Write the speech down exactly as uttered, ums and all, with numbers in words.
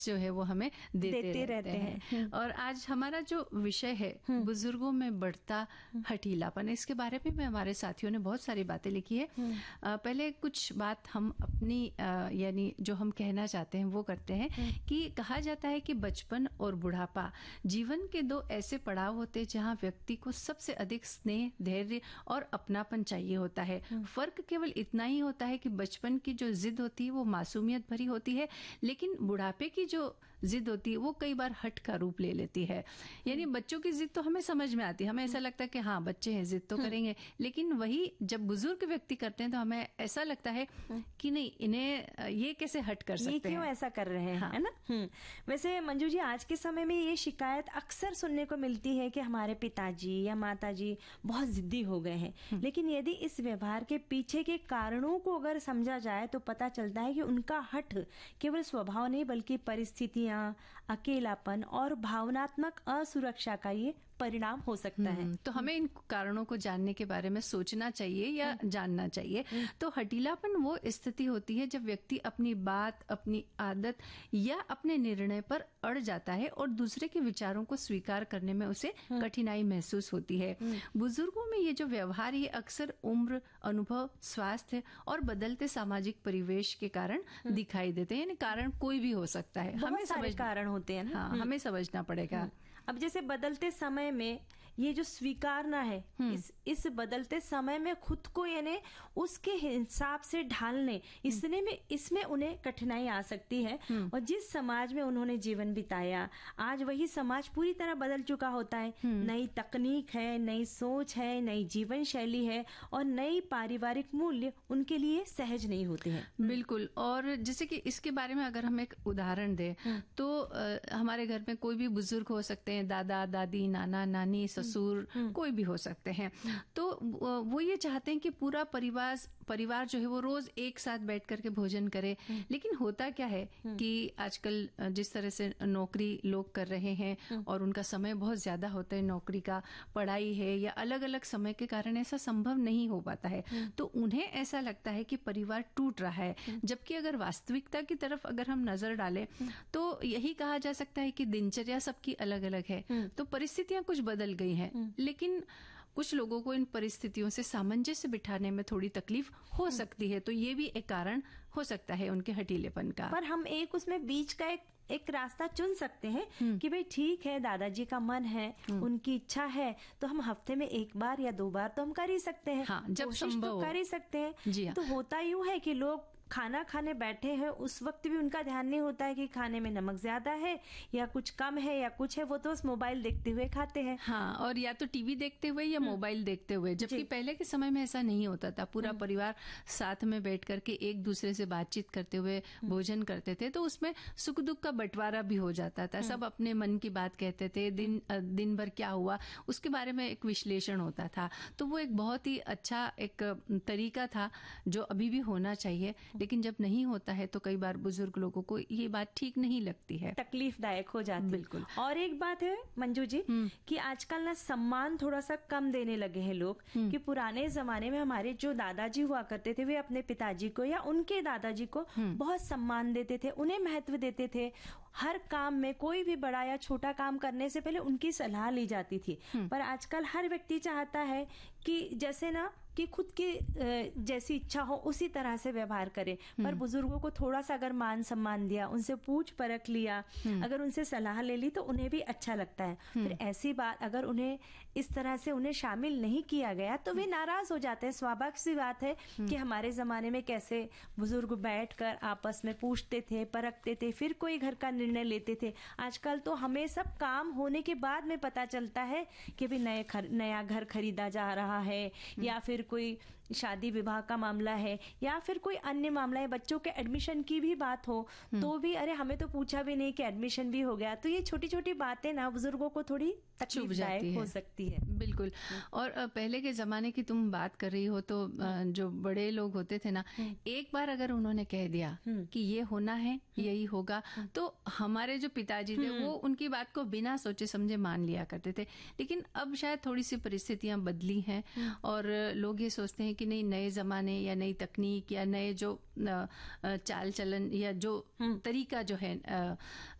जो है वो हमें देते, देते रहते, रहते हैं, हैं। और आज हमारा जो विषय है बुजुर्गों में बढ़ता हठीलापन, इसके बारे में भी हमारे साथियों ने बहुत सारी बातें लिखी है। पहले कुछ बात हम अपनी यानी जो हम कहना चाहते हैं वो करते हैं कि कहा जाता है कि बचपन और बुढ़ापा जीवन के दो ऐसे पड़ाव होते हैं जहां व्यक्ति को सबसे अधिक स्नेह, धैर्य और अपनापन चाहिए होता है। फर्क केवल इतना ही होता है कि बचपन की जो जिद होती है वो मासूमियत भरी होती है, लेकिन बुढ़ापे की जो जिद होती है वो कई बार हट का रूप ले लेती है। यानी बच्चों की जिद तो हमें समझ में आती है, हमें ऐसा लगता है कि हाँ बच्चे हैं, जिद तो करेंगे, लेकिन वही जब बुजुर्ग व्यक्ति करते हैं तो हमें ऐसा लगता है कि नहीं, इन्हें ये कैसे हट कर सकते हैं, ये क्यों ऐसा कर रहे हैं, हाँ। है ना। वैसे मंजू जी, आज के समय में ये शिकायत अक्सर सुनने को मिलती है कि हमारे पिताजी या माताजी बहुत जिद्दी हो गए हैं, लेकिन यदि इस व्यवहार के पीछे के कारणों को अगर समझा जाए तो पता चलता है कि उनका हठ केवल स्वभाव नहीं बल्कि परिस्थितियां, अकेलापन और भावनात्मक असुरक्षा का ये परिणाम हो सकता है। तो हमें इन कारणों को जानने के बारे में सोचना चाहिए या जानना चाहिए। तो हठीलापन वो स्थिति होती है जब व्यक्ति अपनी बात, अपनी आदत या अपने निर्णय पर अड़ जाता है और दूसरे के विचारों को स्वीकार करने में उसे कठिनाई महसूस होती है। बुजुर्गों में ये जो व्यवहार ये अक्सर उम्र, अनुभव, स्वास्थ्य और बदलते सामाजिक परिवेश के कारण दिखाई देते हैं। यानी कारण कोई भी हो सकता है, हमें समझ कारण होते हैं ना। हाँ, हमें समझना पड़ेगा। अब जैसे बदलते समय में ये जो स्वीकारना है, इस इस बदलते समय में खुद को यानी उसके हिसाब से ढालने, इसने में इसमें उन्हें कठिनाई आ सकती है। और जिस समाज में उन्होंने जीवन बिताया, आज वही समाज पूरी तरह बदल चुका होता है। नई तकनीक है, नई सोच है, नई जीवन शैली है और नई पारिवारिक मूल्य उनके लिए सहज नहीं होते हैं। बिल्कुल। और जैसे कि इसके बारे में अगर हम एक उदाहरण दें तो आ, हमारे घर में कोई भी बुजुर्ग हो सकते हैं, दादा दादी, नाना नानी, ससुर, कोई भी हो सकते हैं। तो वो ये चाहते हैं कि पूरा परिवार परिवार जो है वो रोज एक साथ बैठ करके भोजन करे, लेकिन होता क्या है कि आजकल जिस तरह से नौकरी लोग कर रहे हैं और उनका समय बहुत ज्यादा होता है, नौकरी का, पढ़ाई है या अलग अलग समय के कारण ऐसा संभव नहीं हो पाता है। तो उन्हें ऐसा लगता है कि परिवार टूट रहा है, जबकि अगर वास्तविकता की तरफ अगर हम नजर डालें तो यही कहा जा सकता है कि दिनचर्या सबकी अलग अलग है। तो परिस्थितियां कुछ बदल गई हैं, लेकिन कुछ लोगों को इन परिस्थितियों से सामंजस्य बिठाने में थोड़ी तकलीफ हो सकती है। तो ये भी एक कारण हो सकता है उनके हठीलेपन का। पर हम एक उसमें बीच का एक एक रास्ता चुन सकते हैं कि भाई ठीक है, दादाजी का मन है, उनकी इच्छा है, तो हम हफ्ते में एक बार या दो बार तो हम कर ही सकते हैं। हाँ, जब कोशिश संभव तो कर ही सकते हैं। जी हाँ। तो होता यूं है कि लोग खाना खाने बैठे हैं, उस वक्त भी उनका ध्यान नहीं होता है कि खाने में नमक ज्यादा है या कुछ कम है या कुछ है, वो तो उस मोबाइल देखते हुए खाते हैं। हाँ, और या तो टीवी देखते हुए या मोबाइल देखते हुए, जबकि पहले के समय में ऐसा नहीं होता था। पूरा परिवार साथ में बैठ करके एक दूसरे से बातचीत करते हुए भोजन करते थे, तो उसमें सुख दुख का बंटवारा भी हो जाता था। सब अपने मन की बात कहते थे, दिन दिन भर क्या हुआ उसके बारे में एक विश्लेषण होता था। तो वो एक बहुत ही अच्छा एक तरीका था जो अभी भी होना चाहिए, लेकिन जब नहीं होता है तो कई बार बुजुर्ग लोगों को ये बात ठीक नहीं लगती है, तकलीफदायक हो जाती है। बिल्कुल। और एक बात है मंजू जी कि आजकल ना सम्मान थोड़ा सा कम देने लगे हैं लोग, कि पुराने जमाने में हमारे जो दादाजी हुआ करते थे वे अपने पिताजी को या उनके दादाजी को बहुत सम्मान देते थे, उन्हें महत्व देते थे। हर काम में कोई भी बड़ा या छोटा काम करने से पहले उनकी सलाह ली जाती थी। पर आजकल हर व्यक्ति चाहता है कि जैसे ना कि खुद की जैसी इच्छा हो उसी तरह से व्यवहार करे। पर बुजुर्गों को थोड़ा सा अगर मान सम्मान दिया, उनसे पूछ परख लिया, अगर उनसे सलाह ले ली तो उन्हें भी अच्छा लगता है। फिर ऐसी बात अगर उन्हें इस तरह से उन्हें शामिल नहीं किया गया तो वे नाराज हो जाते हैं। स्वाभाविक सी बात है कि हमारे जमाने में कैसे बुजुर्ग बैठकर आपस में पूछते थे, परखते थे, फिर कोई घर का निर्णय लेते थे। आजकल तो हमें सब काम होने के बाद में पता चलता है कि भी नए नया घर खरीदा जा रहा है या फिर कोई शादी विवाह का मामला है या फिर कोई अन्य मामला है, बच्चों के एडमिशन की भी बात हो तो भी अरे हमें तो पूछा भी नहीं कि एडमिशन भी हो गया। तो ये छोटी छोटी बातें ना बुजुर्गों को थोड़ी तकलीफदायक हो सकती है। बिल्कुल। और पहले के जमाने की तुम बात कर रही हो तो जो बड़े लोग होते थे ना, एक बार अगर उन्होंने कह दिया कि ये होना है, यही होगा, तो हमारे जो पिताजी थे वो उनकी बात को बिना सोचे समझे मान लिया करते थे। लेकिन अब शायद थोड़ी सी परिस्थितियां बदली हैं और लोग ये सोचते हैं कि नहीं नए जमाने या नई तकनीक या नए जो चाल चलन या जो तरीका जो है